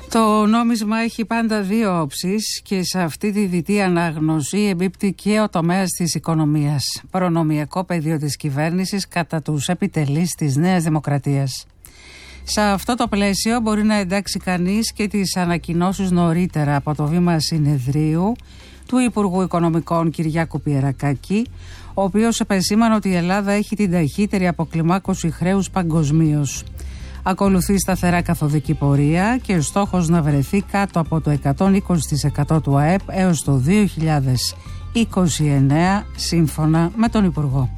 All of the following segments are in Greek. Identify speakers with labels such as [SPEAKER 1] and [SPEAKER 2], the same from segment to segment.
[SPEAKER 1] Το νόμισμα έχει πάντα δύο όψεις και σε αυτή τη διτή ανάγνωση εμπίπτει και ο τομέας της οικονομίας, προνομιακό πεδίο της κυβέρνησης κατά τους επιτελείς της Νέας Δημοκρατίας. Σε αυτό το πλαίσιο μπορεί να εντάξει κανείς και τις ανακοινώσεις νωρίτερα από το βήμα συνεδρίου του Υπουργού Οικονομικών Κυριάκου Πιερακάκη, ο οποίος επεσήμανε ότι η Ελλάδα έχει την ταχύτερη αποκλιμάκωση χρέους παγκοσμίως. Ακολουθεί σταθερά καθοδική πορεία και στόχος να βρεθεί κάτω από το 120% του ΑΕΠ έως το 2029, σύμφωνα με τον Υπουργό.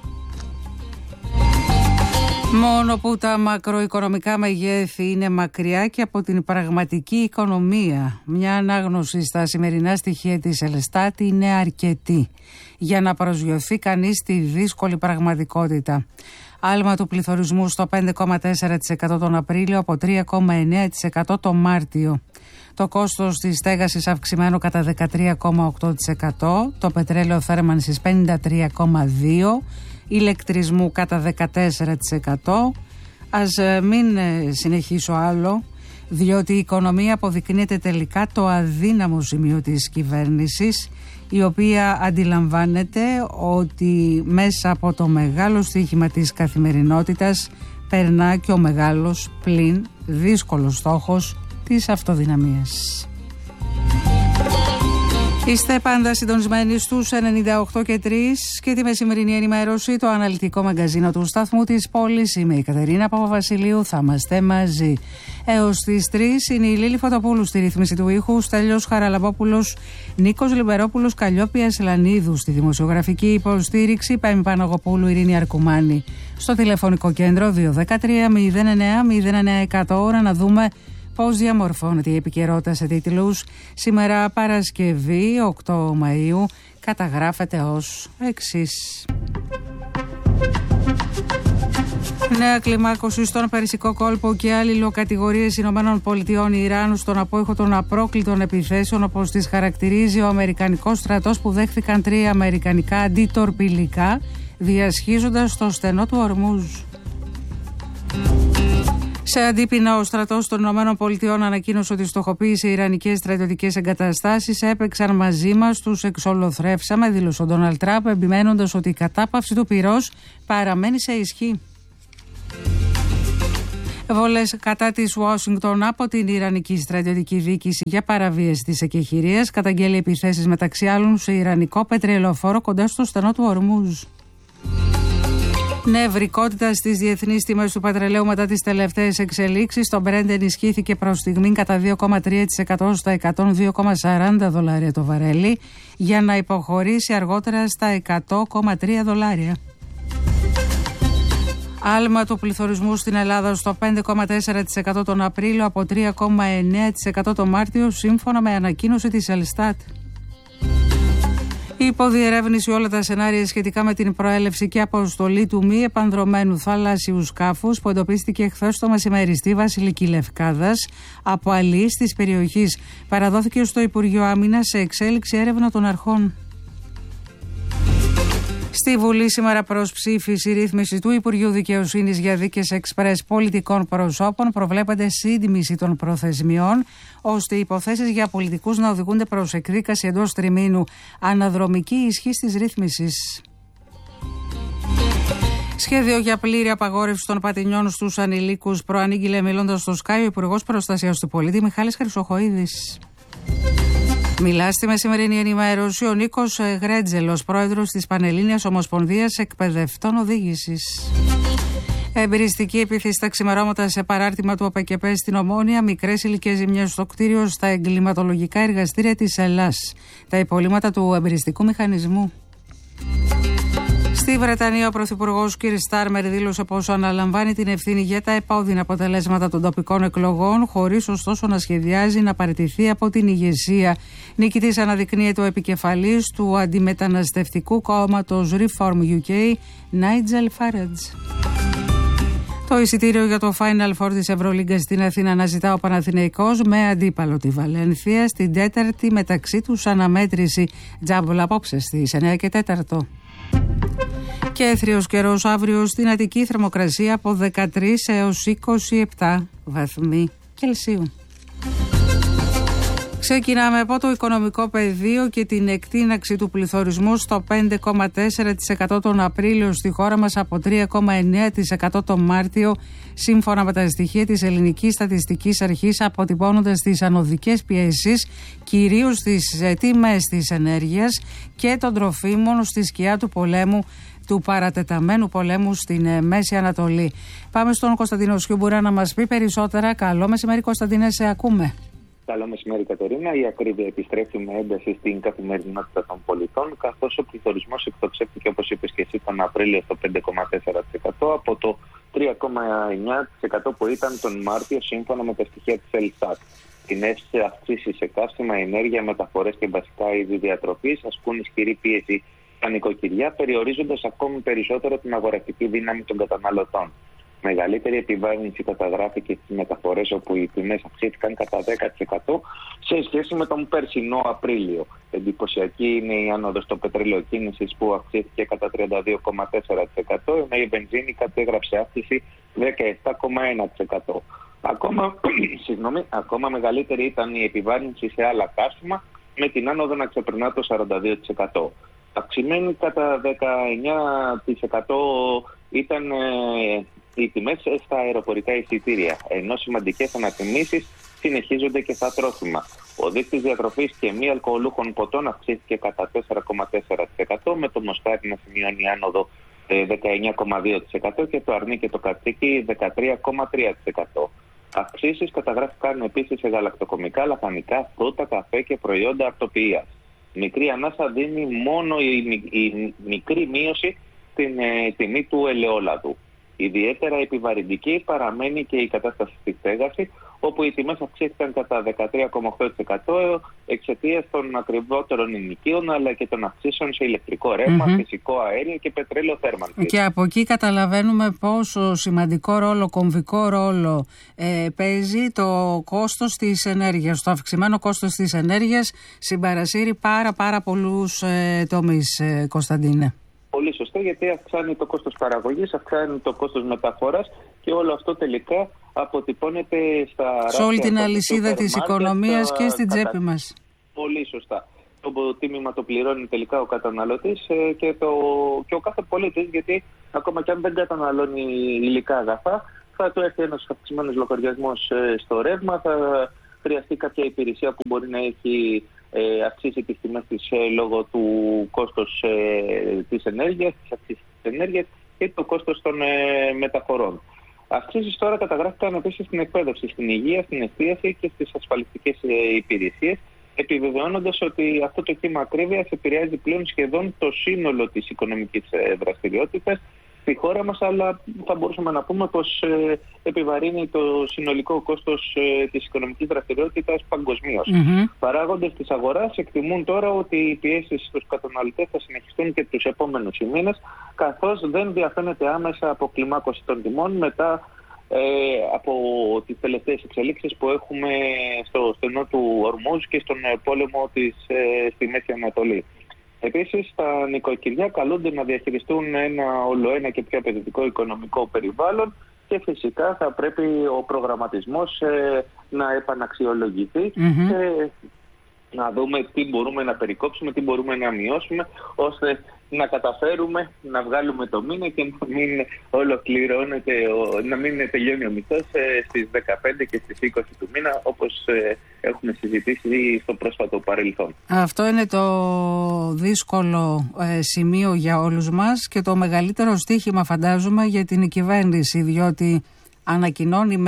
[SPEAKER 1] Μόνο που τα μακροοικονομικά μεγέθη είναι μακριά και από την πραγματική οικονομία, μια ανάγνωση στα σημερινά στοιχεία της Ελστάτ είναι αρκετή για να προσγειωθεί κανείς στη δύσκολη πραγματικότητα. Άλμα του πληθωρισμού στο 5,4% τον Απρίλιο από 3,9% τον Μάρτιο. Το κόστος της στέγασης αυξημένο κατά 13,8%, το πετρέλαιο θέρμανσης 53,2%, ηλεκτρισμού κατά 14%. Ας μην συνεχίσω άλλο, διότι η οικονομία αποδεικνύεται τελικά το αδύναμο σημείο της κυβέρνησης, η οποία αντιλαμβάνεται ότι μέσα από το μεγάλο στοίχημα της καθημερινότητας περνά και ο μεγάλος πλην δύσκολος στόχος της αυτοδυναμίας. Είστε πάντα συντονισμένοι στους 98 και 3 και τη μεσημερινή ενημέρωση, το αναλυτικό μαγκαζίνο του σταθμού της πόλης. Είμαι η Κατερίνα Παπαβασιλείου, θα είμαστε μαζί έως τις 3. Είναι η Λίλη Φωτοπούλου στη ρύθμιση του ήχου, Στέλιος Χαραλαμπόπουλος, Νίκος Λιμπερόπουλος, Καλλιόπιας Λανίδου στη δημοσιογραφική υποστήριξη, Πέμη Παναγοπούλου, Ειρήνη Αρκουμάνη στο τηλεφωνικό κέντρο 213-09-09-100. Ώρα να δούμε πώς διαμορφώνεται η επικαιρότητα σε τίτλους. Σήμερα Παρασκευή 8 Μαΐου καταγράφεται ως εξής. Νέα κλιμάκωση στον Περσικό κόλπο και αλληλοκατηγορίες ΗΠΑ Ιράν στον απόϊχο των απρόκλητων επιθέσεων, όπως τις χαρακτηρίζει ο Αμερικανικός στρατός, που δέχθηκαν 3 αμερικανικά αντιτορπιλικά διασχίζοντας το στενό του Ορμούζ. Σε αντίπεινα, ο στρατός των ΗΠΑ ανακοίνωσε ότι στοχοποίησε ιρανικές στρατιωτικές εγκαταστάσεις. Έπαιξαν μαζί μας, τους εξολοθρεύσαμε, δήλωσε ο Ντόναλντ Τραμπ, επιμένοντας ότι η κατάπαυση του πυρός παραμένει σε ισχύ. Βολές κατά της Ουάσιγκτον από την Ιρανική στρατιωτική διοίκηση για παραβίαση της εκεχηρίας καταγγέλει επιθέσεις μεταξύ άλλων σε ιρανικό πετρελαιοφόρο κοντά στο στενό του Ορμούζ. Νευρικότητα στις διεθνείς τιμές του πετρελαίου μετά τις τελευταίες εξελίξεις. Το Brent ενισχύθηκε προς στιγμήν κατά 2,3% στα $102,40 το βαρέλι, για να υποχωρήσει αργότερα στα $100,3. Άλμα του πληθωρισμού στην Ελλάδα στο 5,4% τον Απρίλιο από 3,9% τον Μάρτιο, σύμφωνα με ανακοίνωση της Ελστάτ. Υποδιερεύνηση όλα τα σενάρια σχετικά με την προέλευση και αποστολή του μη επανδρωμένου θαλάσσιου σκάφους που εντοπίστηκε χθες το μεσημέρι στη Βασιλική Λευκάδας από αλλοίς της περιοχής. Παραδόθηκε στο Υπουργείο Άμυνας σε εξέλιξη έρευνα των αρχών. Στη Βουλή σήμερα προς ψήφιση ρύθμιση του Υπουργείου Δικαιοσύνης για δίκες εξπρές πολιτικών προσώπων. Προβλέπεται σύντμηση των προθεσμιών, ώστε οι υποθέσεις για πολιτικούς να οδηγούνται προς εκδίκαση εντός τριμήνου. Αναδρομική ισχύ της ρύθμισης. Σχέδιο για πλήρη απαγόρευση των πατηνιών στους ανηλίκους προανήγγειλε, μιλώντας στο Sky, ο Υπουργός Προστασίας του Πολίτη Μιχάλης Χρυσοχοΐδης. Μιλά στη μεσημερινή ενημέρωση ο Νίκος Γρέτζελος, πρόεδρος της Πανελλήνιας Ομοσπονδίας Εκπαιδευτών Οδήγησης. Εμπειριστική επίθεση στα ξημερώματα σε παράρτημα του ΟΠΕΚΕΠΕ στην Ομόνια, μικρές ηλικές ζημιές στο κτίριο στα εγκληματολογικά εργαστήρια της Ελλάς. Τα υπολείμματα του εμπειριστικού μηχανισμού. Στη Βρετανία, ο Πρωθυπουργός κ. Στάρμερ δήλωσε πως αναλαμβάνει την ευθύνη για τα επώδυνα αποτελέσματα των τοπικών εκλογών, χωρίς ωστόσο να σχεδιάζει να παραιτηθεί από την ηγεσία. Νικητής αναδεικνύεται ο επικεφαλής του αντιμεταναστευτικού κόμματος Reform UK, Nigel Farage. Το εισιτήριο για το Final Four της Ευρωλίγκας στην Αθήνα αναζητά ο Παναθηναϊκός με αντίπαλο τη Βαλένθια στην τέταρτη μεταξύ τους αναμέτρηση. Τζάμπολα απόψε στις 9 και 4. Και έθριος καιρός αύριο στην Αττική, θερμοκρασία από 13 έως 27 βαθμοί Κελσίου. Ξεκινάμε από το οικονομικό πεδίο και την εκτείναξη του πληθωρισμού στο 5,4% τον Απρίλιο στη χώρα μας από 3,9% τον Μάρτιο, σύμφωνα με τα στοιχεία της Ελληνικής Στατιστικής Αρχής, αποτυπώνοντας τις ανωδικές πιέσεις, κυρίως στις τιμές της ενέργειας και των τροφίμων στη σκιά του πολέμου, του παρατεταμένου πολέμου στην Μέση Ανατολή. Πάμε στον Κωνσταντίνο Σιούμπουρα να μας πει περισσότερα. Καλό μεσημέρι, Κωνσταντίνε, σε ακούμε.
[SPEAKER 2] Καλό μεσημέρι, Κατερίνα. Η ακρίβεια επιστρέφει με ένταση στην καθημερινότητα των πολιτών, καθώς ο πληθωρισμός εκτοξεύτηκε, όπως είπες και εσύ, τον Απρίλιο στο 5,4% από το 3,9% που ήταν τον Μάρτιο, σύμφωνα με τα στοιχεία της Ελστάτ. Τιμές αυξήσεις σε καύσιμα, ενέργεια, μεταφορές και βασικά είδη διατροφής ασκούν ισχυρή πίεση στα νοικοκυριά, περιορίζοντας ακόμη περισσότερο την αγοραστική δύναμη των καταναλωτών. Μεγαλύτερη επιβάρυνση καταγράφηκε στις μεταφορές, όπου οι τιμές αυξήθηκαν κατά 10% σε σχέση με τον περσινό Απρίλιο. Εντυπωσιακή είναι η άνοδος στο πετρέλαιο κίνησης, που αυξήθηκε κατά 32,4%, ενώ η βενζίνη κατέγραψε αύξηση 17,1%. Ακόμα μεγαλύτερη ήταν η επιβάρυνση σε άλλα καύσιμα, με την άνοδο να ξεπερνά το 42%. Αυξημένη κατά 19% ήταν οι τιμές στα αεροπορικά εισιτήρια, ενώ σημαντικές ανατιμήσεις συνεχίζονται και στα τρόφιμα. Ο δείκτης διατροφής και μη αλκοολούχων ποτών αυξήθηκε κατά 4,4%, με το μοσχάρι να σημειώνει άνοδο 19,2% και το αρνί και το κατσίκι 13,3%. Αυξήσεις καταγράφηκαν επίσης σε γαλακτοκομικά, λαχανικά, φρούτα, καφέ και προϊόντα αρτοποιείας. Μικρή ανάσα δίνει μόνο η μικρή μείωση στην τιμή του ελαιόλαδου. Ιδιαίτερα επιβαρυντική παραμένει και η κατάσταση στη στέγαση, όπου οι τιμές αυξήθηκαν κατά 13,8% εξαιτίας των ακριβότερων ενοικίων, αλλά και των αυξήσεων σε ηλεκτρικό ρεύμα, φυσικό αέριο και πετρέλαιο θέρμανσης.
[SPEAKER 1] Και από εκεί καταλαβαίνουμε πόσο σημαντικό ρόλο, κομβικό ρόλο παίζει το κόστος της ενέργειας. Το αυξημένο κόστος της ενέργειας συμπαρασύρει πάρα πολλούς τομείς, Κωνσταντίνε.
[SPEAKER 2] Πολύ σωστό, γιατί αυξάνει το κόστος παραγωγής, αυξάνει το κόστος μεταφοράς και όλο αυτό τελικά αποτυπώνεται σε όλη την αλυσίδα της οικονομίας
[SPEAKER 1] και στην τσέπη μας.
[SPEAKER 2] Πολύ σωστά. Το τίμημα το πληρώνει τελικά ο καταναλωτής και ο κάθε πολίτης, γιατί ακόμα και αν δεν καταναλώνει υλικά αγαθά, θα του έρθει ένας αυξημένος λογαριασμός στο ρεύμα, θα χρειαστεί κάποια υπηρεσία που μπορεί να έχει αυξήσει τις τιμές της λόγω του κόστος της ενέργειας, της αυξήσης της ενέργειας και το κόστος των μεταφορών. Αυξήσεις τώρα καταγράφηκαν επίσης στην εκπαίδευση, στην υγεία, στην εστίαση και στις ασφαλιστικές υπηρεσίες, επιβεβαιώνοντας ότι αυτό το κύμα ακρίβειας επηρεάζει πλέον σχεδόν το σύνολο της οικονομικής δραστηριότητας στη χώρα μας, αλλά θα μπορούσαμε να πούμε πως επιβαρύνει το συνολικό κόστος της οικονομικής δραστηριότητας παγκοσμίως. Παράγοντες της αγοράς εκτιμούν τώρα ότι οι πιέσεις στους καταναλωτές θα συνεχιστούν και τους επόμενους μήνες, καθώς δεν διαφαίνεται άμεσα αποκλιμάκωση των τιμών μετά από τις τελευταίες εξελίξεις που έχουμε στο στενό του Ορμούζ και στον πόλεμο στη Μέση Ανατολή. Επίσης, τα νοικοκυριά καλούνται να διαχειριστούν ένα ολοένα και πιο απαιτητικό οικονομικό περιβάλλον και φυσικά θα πρέπει ο προγραμματισμός να επαναξιολογηθεί και να δούμε τι μπορούμε να περικόψουμε, τι μπορούμε να μειώσουμε, ώστε να καταφέρουμε να βγάλουμε το μήνα και να μην ολοκληρώνεται, να μην τελειώνει ο μισθός στις 15 και στις 20 του μήνα, όπως έχουμε συζητήσει στο πρόσφατο παρελθόν. Αυτό είναι το
[SPEAKER 1] δύσκολο σημείο για όλους μας και το μεγαλύτερο στοίχημα, φαντάζομαι, για την κυβέρνηση, διότι ανακοινώνει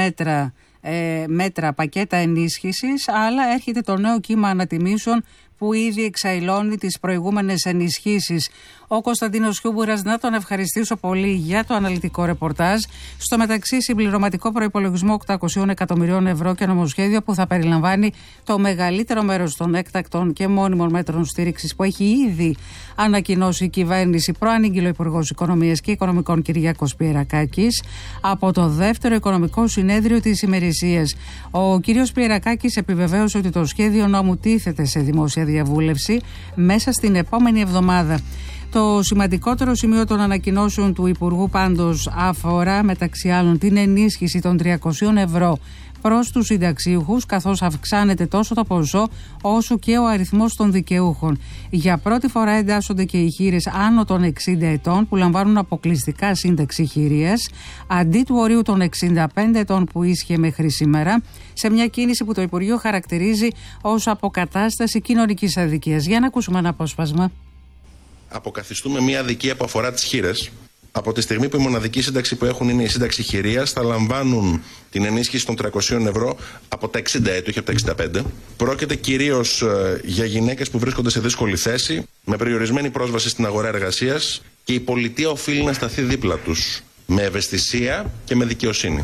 [SPEAKER 1] μέτρα, πακέτα ενίσχυσης, αλλά έρχεται το νέο κύμα ανατιμήσεων που ήδη εξαηλώνει τις προηγούμενες ενισχύσεις. Ο Κωνσταντίνος Σιούμπουρας, να τον ευχαριστήσω πολύ για το αναλυτικό ρεπορτάζ. Στο μεταξύ, συμπληρωματικό προϋπολογισμό 800 εκατομμυρίων ευρώ και νομοσχέδιο που θα περιλαμβάνει το μεγαλύτερο μέρος των έκτακτων και μόνιμων μέτρων στήριξης που έχει ήδη ανακοινώσει η κυβέρνηση, προανήγγειλε ο Υπουργός Οικονομίας και Οικονομικών Κυριάκος Πιερακάκης από το δεύτερο Οικονομικό Συνέδριο της ημερησίας. Ο κ. Πιερακάκης επιβεβαίωσε ότι το σχέδιο νόμου τίθεται σε δημόσια διαβούλευση μέσα στην επόμενη εβδομάδα. Το σημαντικότερο σημείο των ανακοινώσεων του Υπουργού πάντως αφορά μεταξύ άλλων την ενίσχυση των 300 ευρώ προς τους συνταξίουχους, καθώς αυξάνεται τόσο το ποσό όσο και ο αριθμός των δικαιούχων. Για πρώτη φορά εντάσσονται και οι χήρες άνω των 60 ετών που λαμβάνουν αποκλειστικά σύνταξη χειρίας, αντί του ορίου των 65 ετών που ίσχυε μέχρι σήμερα, σε μια κίνηση που το Υπουργείο χαρακτηρίζει ως αποκατάσταση κοινωνικής αδικίας. Για να ακούσουμε ένα απόσπασμα.
[SPEAKER 3] Αποκαθιστούμε μια αδικία που αφορά τις χήρες. Από τη στιγμή που η μοναδική σύνταξη που έχουν είναι η σύνταξη χειρίας, θα λαμβάνουν την ενίσχυση των 300 ευρώ από τα 60 έτη, όχι από τα 65. Πρόκειται κυρίως για γυναίκες που βρίσκονται σε δύσκολη θέση, με περιορισμένη πρόσβαση στην αγορά εργασίας, και η πολιτεία οφείλει να σταθεί δίπλα τους, με ευαισθησία και με δικαιοσύνη.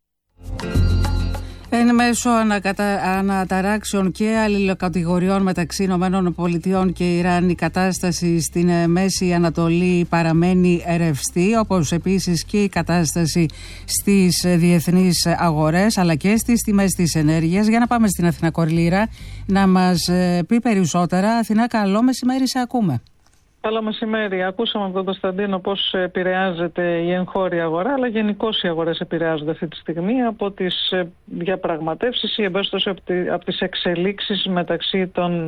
[SPEAKER 1] Εν μέσω αναταράξεων και αλληλοκατηγοριών μεταξύ ΗΠΑ και Ιράν, η κατάσταση στην Μέση Ανατολή παραμένει ρευστή, όπως επίσης και η κατάσταση στις διεθνείς αγορές αλλά και στις τιμές της ενέργειας. Για να πάμε στην Αθηνά Κορλήρα να μας πει περισσότερα. Αθηνά, καλό μεσημέρι, σε ακούμε.
[SPEAKER 4] Καλό μεσημέρι. Ακούσαμε από τον Κωνσταντίνο πώς επηρεάζεται η εγχώρια αγορά, αλλά γενικώς οι αγορές επηρεάζονται αυτή τη στιγμή από τις διαπραγματεύσεις ή εμπέσως από τις εξελίξεις μεταξύ των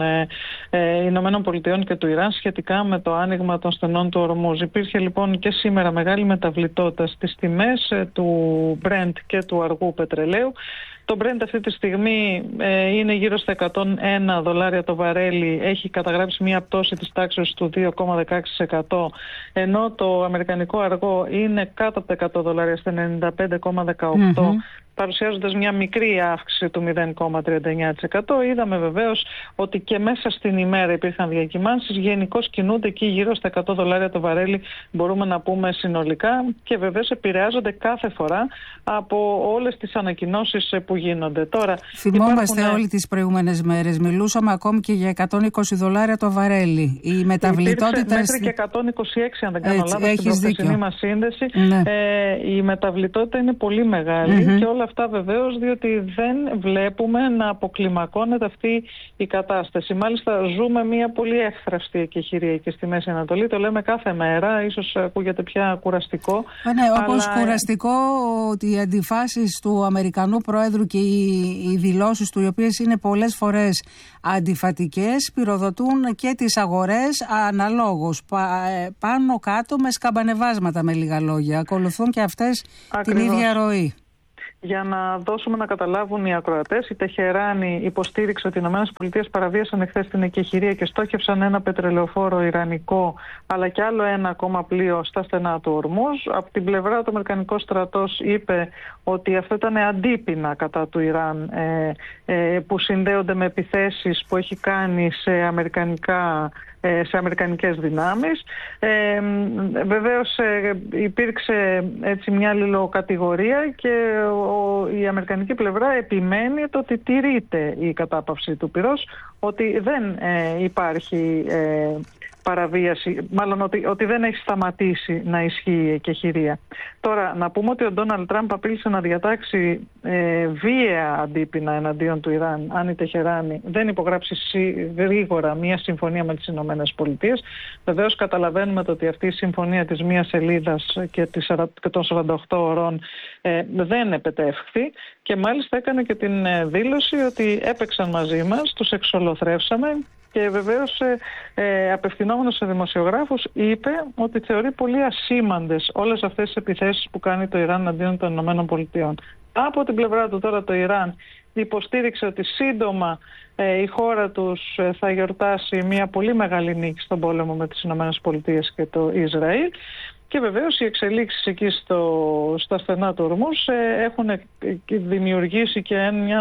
[SPEAKER 4] Ηνωμένων Πολιτειών και του Ιράν σχετικά με το άνοιγμα των στενών του Ορμούζ. Υπήρχε λοιπόν και σήμερα μεγάλη μεταβλητότητα στις τιμές του Brent και του αργού πετρελαίου. Το Brent αυτή τη στιγμή είναι γύρω στα $101 το βαρέλι, έχει καταγράψει μια πτώση της τάξης του 2,16%, ενώ το αμερικανικό αργό είναι κάτω από τα $100 στα 95,18%. Παρουσιάζοντας μια μικρή αύξηση του 0,39%. Είδαμε βεβαίως ότι και μέσα στην ημέρα υπήρχαν διακυμάνσεις, γενικώς κινούνται εκεί γύρω στα $100 το βαρέλι, μπορούμε να πούμε συνολικά, και βεβαίως επηρεάζονται κάθε φορά από όλες τις ανακοινώσεις που γίνονται. Τώρα,
[SPEAKER 1] θυμόμαστε όλοι τις προηγούμενες μέρες, μιλούσαμε ακόμη και για $120 το βαρέλι. Η μεταβλητότητα.
[SPEAKER 4] Μέχρι και 126, αν δεν κάνω λάθος, στην προχθεσινή μας σύνδεση.
[SPEAKER 1] Ναι.
[SPEAKER 4] Η μεταβλητότητα είναι πολύ μεγάλη και όλα αυτά βεβαίως διότι δεν βλέπουμε να αποκλιμακώνεται αυτή η κατάσταση. Μάλιστα ζούμε μια πολύ εύθραυστη εκεχηρία και στη Μέση Ανατολή. Το λέμε κάθε μέρα, ίσως ακούγεται πια κουραστικό.
[SPEAKER 1] Ναι, όπως κουραστικό ότι οι αντιφάσεις του Αμερικανού Πρόεδρου και οι δηλώσεις του, οι οποίες είναι πολλές φορές αντιφατικές, πυροδοτούν και τις αγορές αναλόγως, πάνω κάτω με σκαμπανεβάσματα, με λίγα λόγια. Ακολουθούν και αυτές την ίδια ροή.
[SPEAKER 4] Για να δώσουμε να καταλάβουν οι ακροατές, η Τεχεράνη υποστήριξε ότι οι ΗΠΑ παραβίασαν εχθές την εκεχηρία και στόχευσαν ένα πετρελαιοφόρο ιρανικό, αλλά και άλλο ένα ακόμα πλοίο στα στενά του Ορμούζ. Από την πλευρά του Αμερικανικός στρατός είπε ότι αυτό ήταν αντίπεινα κατά του Ιράν, που συνδέονται με επιθέσεις που έχει κάνει σε αμερικανικές δυνάμεις. Βεβαίως υπήρξε έτσι μια αλληλοκατηγορία και η αμερικανική πλευρά επιμένει το ότι τηρείται η κατάπαυση του πυρός, ότι δεν υπάρχει παραβίαση, μάλλον ότι δεν έχει σταματήσει να ισχύει η εκεχηρία. Τώρα, να πούμε ότι ο Ντόναλντ Τραμπ απείλησε να διατάξει βίαια αντίπεινα εναντίον του Ιράν αν η Τεχεράνη δεν υπογράψει γρήγορα μια συμφωνία με τις Ηνωμένες Πολιτείες. Βεβαίως καταλαβαίνουμε ότι αυτή η συμφωνία της μίας σελίδας και των 48 ωρών δεν επετεύχθη, και μάλιστα έκανε και την δήλωση ότι έπαιξαν μαζί μας, τους εξολοθρεύσαμε. Και βεβαίως απευθυνόμενος σε δημοσιογράφους είπε ότι θεωρεί πολύ ασήμαντες όλες αυτές τις επιθέσεις που κάνει το Ιράν αντίον των ΗΠΑ. Από την πλευρά του τώρα το Ιράν υποστήριξε ότι σύντομα η χώρα τους θα γιορτάσει μια πολύ μεγάλη νίκη στον πόλεμο με τις ΗΠΑ και το Ισραήλ. Και βεβαίως οι εξελίξεις εκεί στα στενά του Ορμούζ έχουν δημιουργήσει και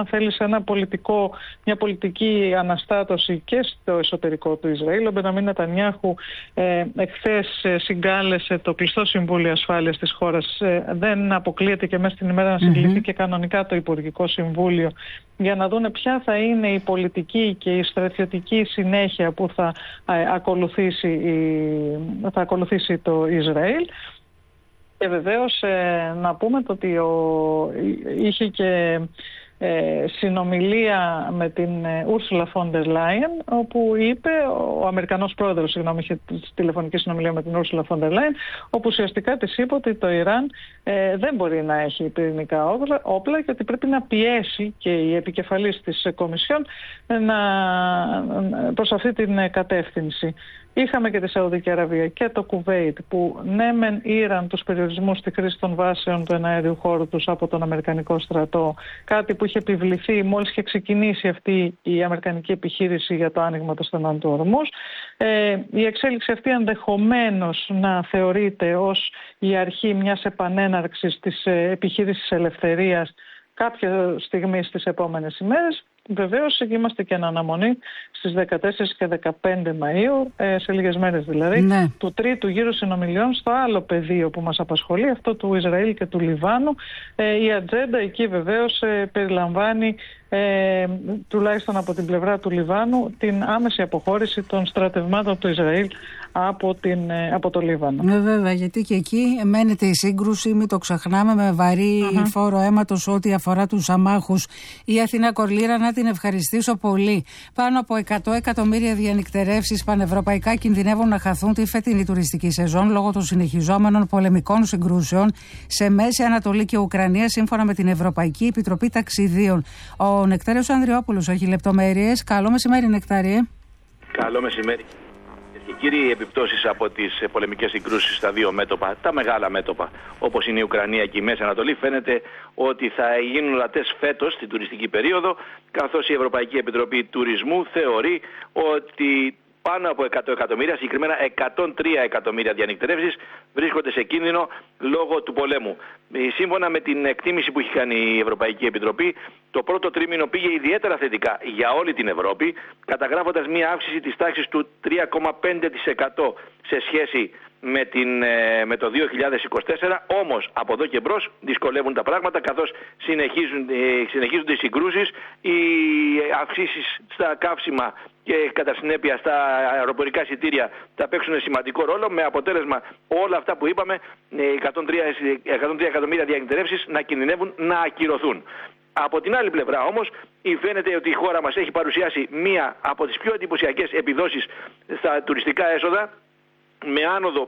[SPEAKER 4] μια πολιτική αναστάτωση και στο εσωτερικό του Ισραήλ. Ο Μπενιαμίν Νετανιάχου εχθές συγκάλεσε το κλειστό Συμβούλιο Ασφάλειας της χώρας. Δεν αποκλείεται και μέσα στην ημέρα να συγκληθεί και κανονικά το Υπουργικό Συμβούλιο για να δούνε ποια θα είναι η πολιτική και η στρατιωτική συνέχεια που θα ακολουθήσει το Ισραήλ. Και βεβαίως να πούμε ότι είχε και συνομιλία με την Ursula von der Leyen, όπου είπε, ο Αμερικανός πρόεδρος, είχε τηλεφωνική συνομιλία με την Ursula von der Leyen, όπου ουσιαστικά της είπε ότι το Ιράν δεν μπορεί να έχει πυρηνικά όπλα και ότι πρέπει να πιέσει και η επικεφαλής της Κομισιόν προς αυτή την κατεύθυνση. Είχαμε και τη Σαουδική Αραβία και το Κουβέιτ που ναι μεν ήραν τους περιορισμούς στη χρήση των βάσεων του εναέριου χώρου τους από τον Αμερικανικό στρατό, κάτι που είχε επιβληθεί μόλις είχε ξεκινήσει αυτή η αμερικανική επιχείρηση για το άνοιγμα των στενών του Ορμούζ. Η εξέλιξη αυτή ενδεχομένως να θεωρείται ως η αρχή μιας επανέναρξης της επιχείρησης ελευθερίας κάποια στιγμή στις επόμενες ημέρες. Βεβαίως είμαστε και εν αναμονή στις 14 και 15 Μαΐου, σε λίγες μέρες δηλαδή, του τρίτου γύρου συνομιλιών στο άλλο πεδίο που μας απασχολεί, αυτό του Ισραήλ και του Λιβάνου. Η ατζέντα εκεί βεβαίως περιλαμβάνει, τουλάχιστον από την πλευρά του Λιβάνου, την άμεση αποχώρηση των στρατευμάτων του Ισραήλ από το Λίβανο.
[SPEAKER 1] Βέβαια, γιατί και εκεί μένεται η σύγκρουση, μην το ξεχνάμε, με βαρύ φόρο αίματος ό,τι αφορά τους αμάχους. Η Αθηνά Κορλήρα, να την ευχαριστήσω πολύ. Πάνω από 100 εκατομμύρια διανυκτερεύσεις πανευρωπαϊκά κινδυνεύουν να χαθούν τη φετινή τουριστική σεζόν λόγω των συνεχιζόμενων πολεμικών συγκρούσεων σε Μέση Ανατολή και Ουκρανία, σύμφωνα με την Ευρωπαϊκή Επιτροπή Ταξιδίων. Ο Νεκτάριος Ανδριόπουλος έχει λεπτομέρειες. Καλό μεσημέρι, Νεκτάριε.
[SPEAKER 5] Καλό μεσημέρι. Και κύριοι, επιπτώσεις από τις πολεμικές συγκρούσεις στα δύο μέτωπα, τα μεγάλα μέτωπα, όπως είναι η Ουκρανία και η Μέση Ανατολή, φαίνεται ότι θα γίνουν ορατές φέτος στην τουριστική περίοδο, καθώς η Ευρωπαϊκή Επιτροπή Τουρισμού θεωρεί ότι πάνω από 100 εκατομμύρια, συγκεκριμένα 103 εκατομμύρια διανυκτερεύσεις βρίσκονται σε κίνδυνο λόγω του πολέμου. Σύμφωνα με την εκτίμηση που έχει κάνει η Ευρωπαϊκή Επιτροπή, το πρώτο τρίμηνο πήγε ιδιαίτερα θετικά για όλη την Ευρώπη, καταγράφοντας μία αύξηση της τάξης του 3,5% σε σχέση με το 2024, όμως από εδώ και μπρος δυσκολεύουν τα πράγματα, καθώς συνεχίζονται οι συγκρούσεις, οι αυξήσεις στα καύσιμα και κατά συνέπεια στα αεροπορικά εισιτήρια θα παίξουν σημαντικό ρόλο, με αποτέλεσμα όλα αυτά που είπαμε, 103 εκατομμύρια διανυκτερεύσεις να κινδυνεύουν να ακυρωθούν. Από την άλλη πλευρά όμως, φαίνεται ότι η χώρα μας έχει παρουσιάσει μία από τις πιο εντυπωσιακές επιδόσεις στα τουριστικά έσοδα, με άνοδο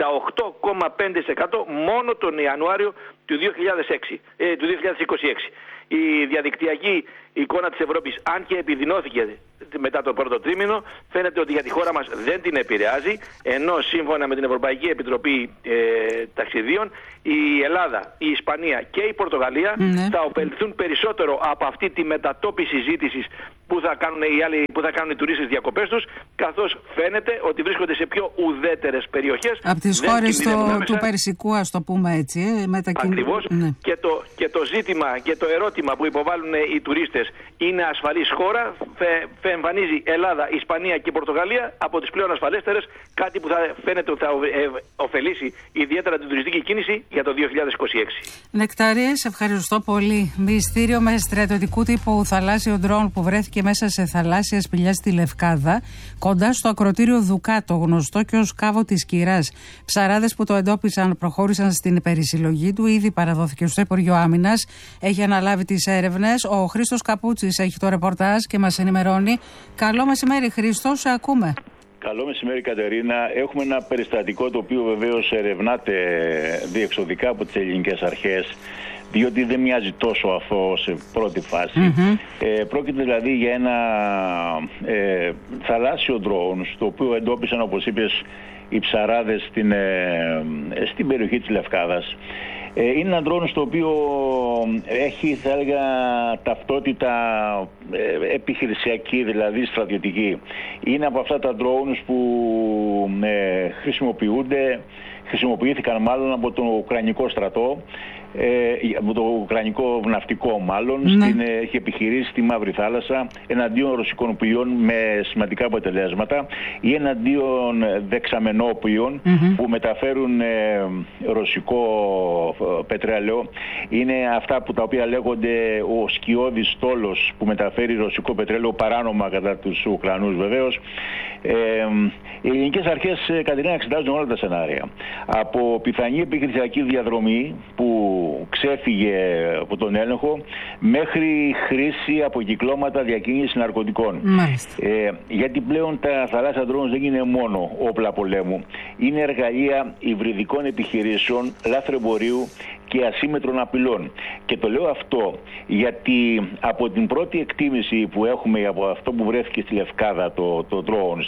[SPEAKER 5] 58,5% μόνο τον Ιανουάριο του 2026. Η διαδικτυακή εικόνα της Ευρώπης, αν και επιδεινώθηκε μετά το πρώτο τρίμηνο, φαίνεται ότι για τη χώρα μας δεν την επηρεάζει, ενώ σύμφωνα με την Ευρωπαϊκή Επιτροπή Ταξιδίων, η Ελλάδα, η Ισπανία και η Πορτογαλία θα ωφεληθούν περισσότερο από αυτή τη μετατόπιση ζήτησης που θα κάνουν οι τουρίστες διακοπές τους, καθώς φαίνεται ότι βρίσκονται σε πιο ουδέτερες περιοχές.
[SPEAKER 1] Από τις χώρες του Περσικού, ας το πούμε έτσι.
[SPEAKER 5] Ακριβώς. Και το ζήτημα και το ερώτημα που υποβάλλουν οι τουρίστες είναι ασφαλής χώρα. Εμφανίζει Ελλάδα, Ισπανία και Πορτογαλία από τις πλέον ασφαλέστερες, κάτι που θα φαίνεται ότι θα ωφελήσει ιδιαίτερα την τουριστική κίνηση για το 2026.
[SPEAKER 1] Νεκτάριε, ευχαριστώ πολύ. Μυστήριο με στρατιωτικού τύπου θαλάσσιο ντρόουν που βρέθηκε μέσα σε θαλάσσια σπηλιά στη Λευκάδα, κοντά στο ακροτήριο Δουκάτο, γνωστό και ως Κάβο της Κυράς. Ψαράδες που το εντόπισαν προχώρησαν στην περισυλλογή του. Ήδη παραδόθηκε στο Υπουργείο Άμυνας. Έχει αναλάβει τις έρευνες. Ο Χρήστος Καπούτσης έχει το ρεπορτάζ και μας ενημερώνει. Καλό μεσημέρι, Χρήστο, σε ακούμε.
[SPEAKER 6] Καλό μεσημέρι, Κατερίνα. Έχουμε ένα περιστατικό το οποίο βεβαίως ερευνάται διεξοδικά από τις ελληνικές αρχές, διότι δεν μοιάζει τόσο αθώο σε πρώτη φάση. Πρόκειται δηλαδή για ένα θαλάσσιο ντρόουν, στο οποίο εντόπισαν, όπως είπες, οι ψαράδες στην περιοχή της Λευκάδας. Είναι ένα ντρόουν στο οποίο έχει, θα έλεγα, ταυτότητα επιχειρησιακή, δηλαδή στρατιωτική. Είναι από αυτά τα ντρόουν που χρησιμοποιήθηκαν μάλλον από τον Ουκρανικό στρατό, από το Ουκρανικό ναυτικό μάλλον, έχει επιχειρήσει στη Μαύρη Θάλασσα εναντίον ρωσικών πλοίων με σημαντικά αποτελέσματα ή εναντίον δεξαμενόπλοίων που μεταφέρουν ρωσικό πετρέλαιο. Είναι αυτά που τα οποία λέγονται ο σκιώδης στόλος που μεταφέρει ρωσικό πετρέλαιο παράνομα κατά τους Ουκρανούς βεβαίως. Οι ελληνικές αρχές, Κατερίνα, εξετάζουν όλα τα σενάρια. Από πιθανή επιχειρησιακή διαδρομή που ξέφυγε από τον έλεγχο μέχρι χρήση από κυκλώματα διακίνησης ναρκωτικών. Γιατί πλέον τα θαλάσσια drones δεν είναι μόνο όπλα πολέμου. Είναι εργαλεία υβριδικών επιχειρήσεων, λάθρεμπορίου και ασύμμετρων απειλών. Και το λέω αυτό γιατί από την πρώτη εκτίμηση που έχουμε από αυτό που βρέθηκε στη Λευκάδα, το drones,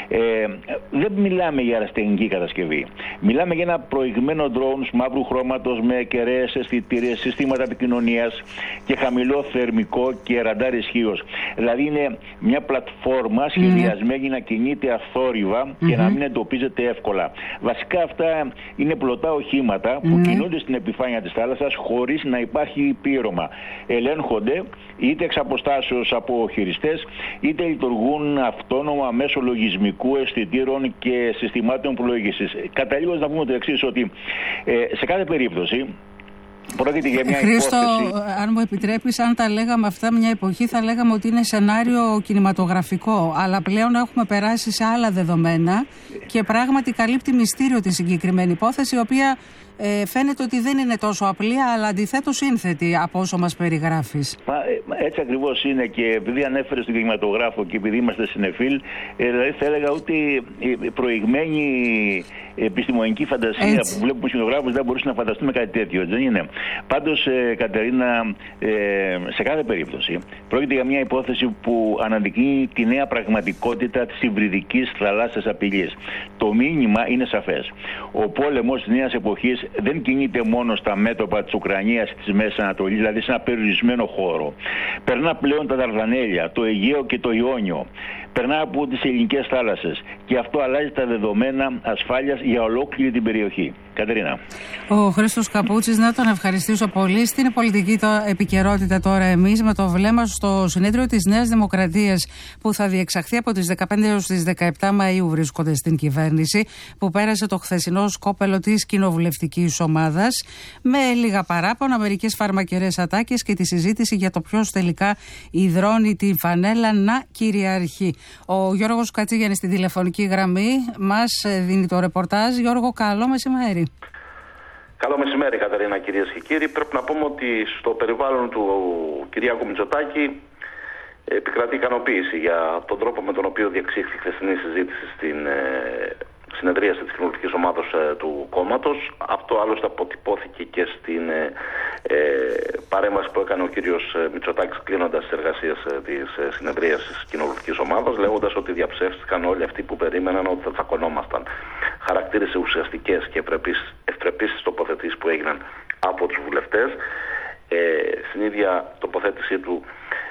[SPEAKER 6] δεν μιλάμε για αεραστεχνική κατασκευή. Μιλάμε για ένα προηγμένο drones μαύρου χρώματος με κεραίες αισθητήρες, συστήματα επικοινωνίας και χαμηλό θερμικό και ραντάρ ισχύως. Δηλαδή είναι μια πλατφόρμα σχεδιασμένη να κινείται αθόρυβα και να μην εντοπίζεται εύκολα. Βασικά αυτά είναι πλωτά οχήματα που κινούνται στην επιφάνεια της θάλασσας χωρίς να υπάρχει πλήρωμα. Ελέγχονται είτε εξ αποστάσεως από χειριστές, είτε λειτουργούν αυτόνομα μέσω λογισμικού, αισθητήρων και συστημάτων πλοήγησης. Καταλήγως να πούμε το εξής, ότι σε κάθε περίπτωση πρόκειται για μια
[SPEAKER 1] Χρήστο,
[SPEAKER 6] υπόθεση.
[SPEAKER 1] Αν μου επιτρέπεις, αν τα λέγαμε αυτά μια εποχή, θα λέγαμε ότι είναι σενάριο κινηματογραφικό. Αλλά πλέον έχουμε περάσει σε άλλα δεδομένα και πράγματι καλύπτει μυστήριο τη συγκεκριμένη υπόθεση, η οποία φαίνεται ότι δεν είναι τόσο απλή, αλλά αντιθέτως σύνθετη από όσο μας περιγράφεις.
[SPEAKER 6] Έτσι ακριβώς είναι, και επειδή ανέφερε στον κινηματογράφο και επειδή είμαστε συνεφίλ, δηλαδή θα έλεγα ότι η προηγμένη επιστημονική φαντασία που βλέπουμε στους κινηματογράφους δεν μπορούσε να φανταστούμε κάτι τέτοιο, δεν είναι? Πάντως, Κατερίνα, σε κάθε περίπτωση πρόκειται για μια υπόθεση που αναδεικνύει τη νέα πραγματικότητα της υβριδικής θαλάσσιας απειλής. Το μήνυμα είναι σαφές. Ο πόλεμος της νέας εποχής δεν κινείται μόνο στα μέτωπα της Ουκρανίας και της Μέσης Ανατολής, δηλαδή σε ένα περιορισμένο χώρο. Περνά πλέον τα Δαρδανέλια, το Αιγαίο και το Ιόνιο. Περνά από τις ελληνικές θάλασσες. Και αυτό αλλάζει τα δεδομένα ασφάλειας για ολόκληρη την περιοχή. Κατερίνα.
[SPEAKER 1] Ο Χρήστος Καπούτσης, να τον ευχαριστήσω πολύ. Στην πολιτική επικαιρότητα τώρα εμείς, με το βλέμμα στο συνέδριο της Νέας Δημοκρατίας που θα διεξαχθεί από τις 15 έως τις 17 Μαΐου, βρίσκονται στην κυβέρνηση, που πέρασε το χθεσινό σκόπελο της κοινοβουλευτικής ομάδας, με λίγα παράπονα, μερικές φαρμακερές ατάκες και τη συζήτηση για το ποιος τελικά υδρώνει την φανέλα να κυριαρχεί. Ο Γιώργος Κατσίγιαννης στην τηλεφωνική γραμμή μας δίνει το ρεπορτάζ. Γιώργο, καλό μεσημέρι.
[SPEAKER 5] Καλό μεσημέρι, Κατερίνα, κυρίες και κύριοι. Πρέπει να πούμε ότι στο περιβάλλον του Κυριάκου Μητσοτάκη επικρατεί ικανοποίηση για τον τρόπο με τον οποίο διεξήχθη η χθεσινή συζήτηση στην συνεδρίαση της κοινοβουλευτικής ομάδας του κόμματος. Αυτό άλλωστε αποτυπώθηκε και στην παρέμβαση που έκανε ο κύριος Μητσοτάκης κλείνοντας τις εργασίες της συνεδρίασης της κοινοβουλευτικής ομάδας, λέγοντας ότι διαψεύστηκαν όλοι αυτοί που περίμεναν ότι θα τσακωνόμασταν. Χαρακτήρισε ουσιαστικές και ευπρεπείς τοποθετήσεις που έγιναν από τους βουλευτές. Στην ίδια τοποθέτησή του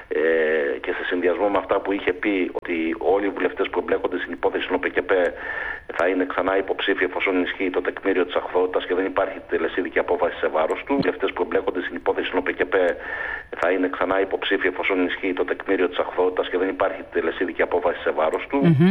[SPEAKER 5] και σε συνδυασμό με αυτά που είχε πει ότι όλοι οι βουλευτές που εμπλέκονται στην υπόθεση των ΟΠΚΠ θα είναι ξανά υποψήφιοι εφόσον ισχύει το τεκμήριο της αχθότητας και δεν υπάρχει τελεσίδικη απόφαση σε βάρος του. Οι βουλευτές που εμπλέκονται στην υπόθεση των ΟΠΚΠ θα είναι ξανά υποψήφιοι εφόσον ισχύει το τεκμήριο της αχθότητας και δεν υπάρχει τελεσίδικη απόφαση σε βάρος του.